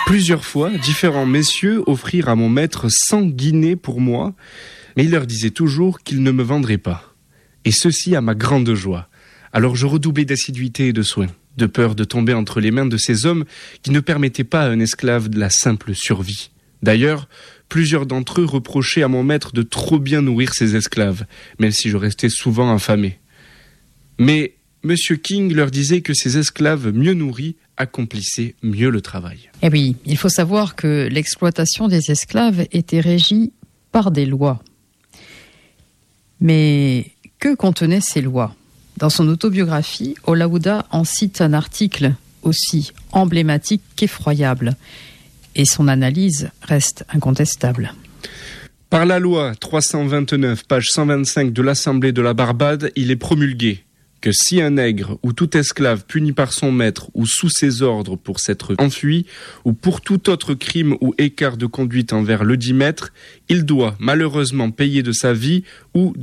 Plusieurs fois, différents messieurs offrirent à mon maître 100 guinées pour moi, mais il leur disait toujours qu'ils ne me vendraient pas. Et ceci à ma grande joie. Alors je redoublais d'assiduité et de soins, de peur de tomber entre les mains de ces hommes qui ne permettaient pas à un esclave de la simple survie. D'ailleurs, plusieurs d'entre eux reprochaient à mon maître de trop bien nourrir ses esclaves, même si je restais souvent affamé. Mais M. King leur disait que ces esclaves mieux nourris accomplissaient mieux le travail. Eh oui, il faut savoir que l'exploitation des esclaves était régie par des lois. Mais que contenaient ces lois ? Dans son autobiographie, Olaouda en cite un article aussi emblématique qu'effroyable. Et son analyse reste incontestable. Par la loi 329, page 125 de l'Assemblée de la Barbade, il est promulgué que si un nègre ou tout esclave puni par son maître ou sous ses ordres pour s'être enfui ou pour tout autre crime ou écart de conduite envers le dit maître, il doit malheureusement payer de sa vie ou